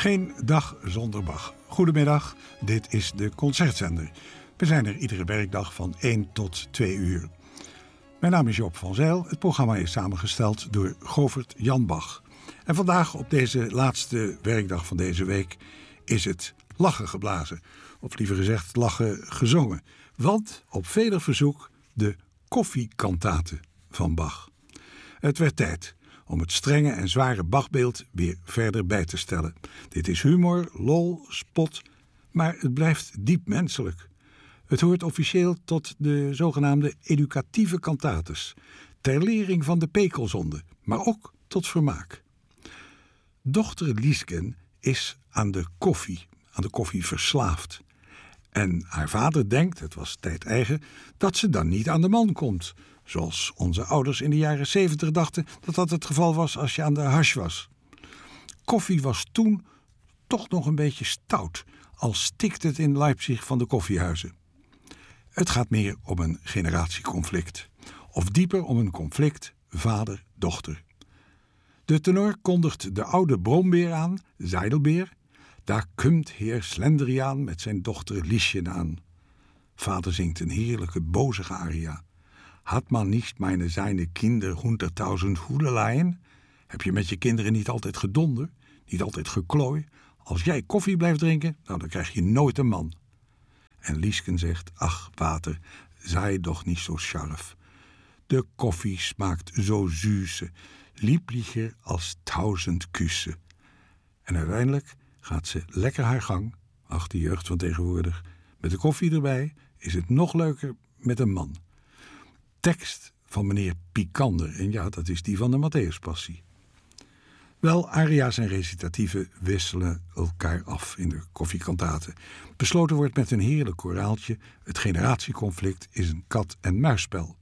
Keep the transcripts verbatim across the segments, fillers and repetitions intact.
Geen dag zonder Bach. Goedemiddag, dit is de Concertzender. We zijn er iedere werkdag van één tot twee uur. Mijn naam is Joop van Zijl. Het programma is samengesteld door Govert Jan Bach. En vandaag, op deze laatste werkdag van deze week, is het lachen geblazen. Of liever gezegd, lachen gezongen. Want op veder verzoek de koffiekantaten van Bach. Het werd tijd om het strenge en zware Bachbeeld weer verder bij te stellen. Dit is humor, lol, spot, maar het blijft diep menselijk. Het hoort officieel tot de zogenaamde educatieve cantates, ter lering van de pekelzonde, maar ook tot vermaak. Dochter Liesken is aan de koffie, aan de koffie verslaafd. En haar vader denkt, het was tijd eigen, dat ze dan niet aan de man komt. Zoals onze ouders in de jaren zeventig dachten dat dat het geval was als je aan de hash was. Koffie was toen toch nog een beetje stout, al stikt het in Leipzig van de koffiehuizen. Het gaat meer om een generatieconflict. Of dieper om een conflict vader-dochter. De tenor kondigt de oude brombeer aan, Zeidelbeer. Daar komt heer Slendriaan met zijn dochter Lieschen aan. Vader zingt een heerlijke bozige aria. Had man niet meine seine Kinder honderdduizend hoedeleien? Heb je met je kinderen niet altijd gedonder, niet altijd geklooi? Als jij koffie blijft drinken, nou dan krijg je nooit een man. En Liesken zegt, ach water, zij doch niet zo scharf. De koffie smaakt zo zuze, lieblicher als duizend kussen. En uiteindelijk gaat ze lekker haar gang, ach de jeugd van tegenwoordig. Met de koffie erbij is het nog leuker met een man. Tekst van meneer Picander, en ja, dat is die van de Matthäuspassie. Wel, aria's en recitatieven wisselen elkaar af in de koffiekantaten. Besloten wordt met een heerlijk koraaltje, het generatieconflict is een kat-en-muisspel.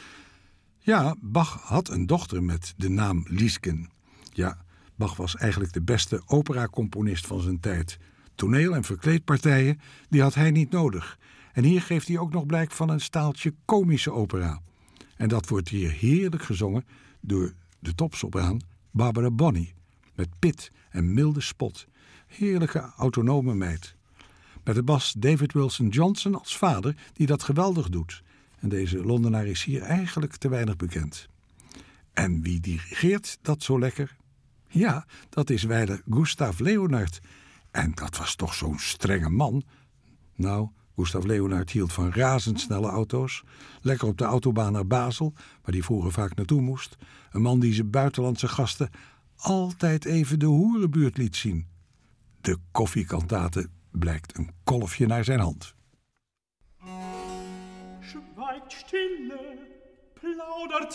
Ja, Bach had een dochter met de naam Liesken. Ja, Bach was eigenlijk de beste operacomponist van zijn tijd. Toneel- en verkleedpartijen, die had hij niet nodig. En hier geeft hij ook nog blijk van een staaltje komische opera. En dat wordt hier heerlijk gezongen door de topsopraan Barbara Bonney. Met pit en milde spot. Heerlijke autonome meid. Met de bas David Wilson Johnson als vader die dat geweldig doet. En deze Londenaar is hier eigenlijk te weinig bekend. En wie dirigeert dat zo lekker? Ja, dat is wijle Gustav Leonard. En dat was toch zo'n strenge man. Nou, Gustav Leonard hield van razendsnelle auto's. Lekker op de autobaan naar Basel, waar hij vroeger vaak naartoe moest. Een man die zijn buitenlandse gasten altijd even de hoerenbuurt liet zien. De koffiekantate blijkt een kolfje naar zijn hand. Schweigt stille, plaudert